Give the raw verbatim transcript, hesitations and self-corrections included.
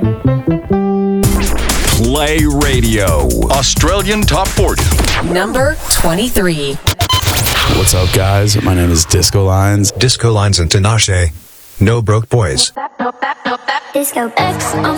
Play Radio. Australian Top forty. Number twenty-three. What's up, guys? My name is Disco Lines. Disco Lines and Tinashe. No Broke Boys. Disco X on